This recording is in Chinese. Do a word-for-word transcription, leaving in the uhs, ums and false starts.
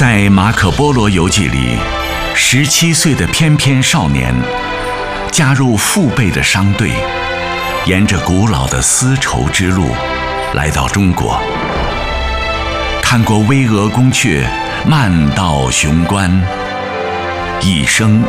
在《马可波罗游记》里，十七岁的翩翩少年加入父辈的商队，沿着古老的丝绸之路来到中国，看过巍峨宫阙，漫道雄关，一生